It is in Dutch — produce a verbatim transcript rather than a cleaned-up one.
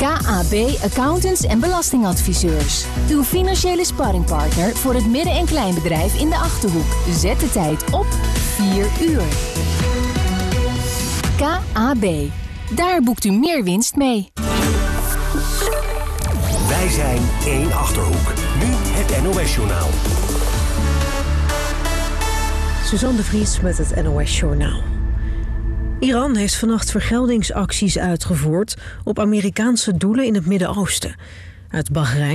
K A B Accountants en Belastingadviseurs. Uw financiële sparringpartner voor het midden- en kleinbedrijf in de Achterhoek. Zet de tijd op vier uur. K A B. Daar boekt u meer winst mee. Wij zijn één Achterhoek. Nu het N O S-journaal. Suzanne de Vries met het N O S-journaal. Iran heeft vannacht vergeldingsacties uitgevoerd op Amerikaanse doelen in het Midden-Oosten. Uit Bahrein